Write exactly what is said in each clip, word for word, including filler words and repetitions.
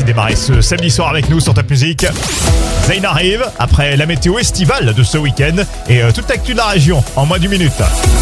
Merci de démarrer ce samedi soir avec nous sur Top Music. Zayn arrive après la météo estivale de ce week-end et euh, toute l'actu de la région en moins d'une minute.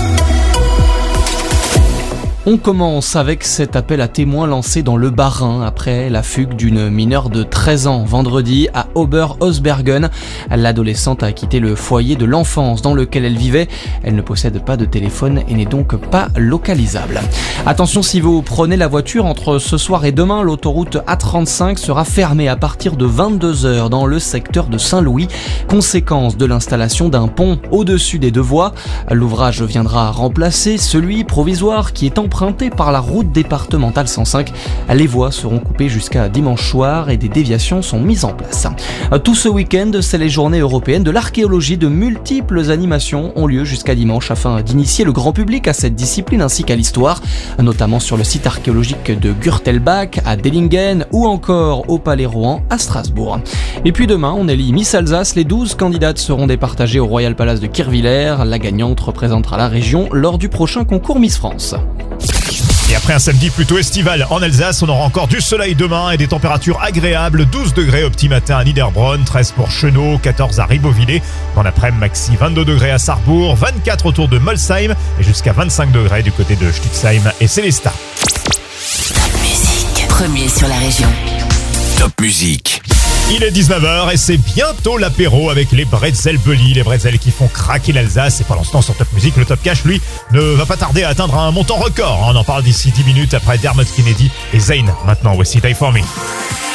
On commence avec cet appel à témoins lancé dans le Bas-Rhin après la fugue d'une mineure de treize ans vendredi à Ober-Hausbergen. L'adolescente a quitté le foyer de l'enfance dans lequel elle vivait. Elle ne possède pas de téléphone et n'est donc pas localisable. Attention, si vous prenez la voiture entre ce soir et demain, l'autoroute A trente-cinq sera fermée à partir de vingt-deux heures dans le secteur de Saint-Louis. Conséquence de l'installation d'un pont au-dessus des deux voies. L'ouvrage viendra remplacer celui provisoire qui est en emprunté par la route départementale cent cinq. Les voies seront coupées jusqu'à dimanche soir et des déviations sont mises en place. Tout ce week-end, c'est les journées européennes de l'archéologie. De multiples animations ont lieu jusqu'à dimanche afin d'initier le grand public à cette discipline ainsi qu'à l'histoire, notamment sur le site archéologique de Gürtelbach à Dellingen ou encore au Palais Rohan à Strasbourg. Et puis demain, on élit Miss Alsace. Les douze candidates seront départagées au Royal Palace de Kirchwiller. La gagnante représentera la région lors du prochain concours Miss France. Et après un samedi plutôt estival en Alsace, on aura encore du soleil demain et des températures agréables. douze degrés au petit matin à Niederbronn, treize pour Chenot, quatorze à Ribeauvillé. Dans l'après-midi, maxi vingt-deux degrés à Sarrebourg, vingt-quatre autour de Molsheim et jusqu'à vingt-cinq degrés du côté de Stutzheim et Sélestat. Top Music, premier sur la région. Top Music. Il est dix-neuf heures et c'est bientôt l'apéro avec les Bretzel Bulli, les Bretzel qui font craquer l'Alsace. Et pendant ce temps, sur Top Music, le Top Cash, lui, ne va pas tarder à atteindre un montant record. On en parle d'ici dix minutes après Dermot Kennedy et Zayn. Maintenant, voici Die For Me.